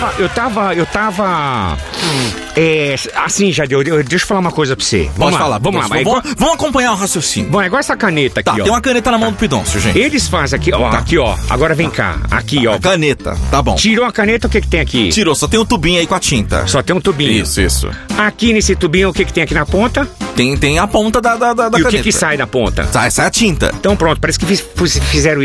tava. Assim, Jadeu, deixa eu falar uma coisa pra você. Pode falar. Vamos lá. Vamos acompanhar o raciocínio. Bom, é igual essa caneta aqui, ó. Tem uma caneta na mão do Pidoncio, gente. Eles fazem aqui, ó. Aqui, ó. Agora vem cá. Aqui, ó. Caneta, tá bom. Tirou a caneta, o que tem aqui? Tirou, só tem um tubinho aí com a tinta. Só tem um tubinho. Isso. Aqui nesse tubinho, o que tem aqui na ponta? Tem a ponta da E caneta. o que sai da ponta? Sai a tinta. Então pronto, parece que fizeram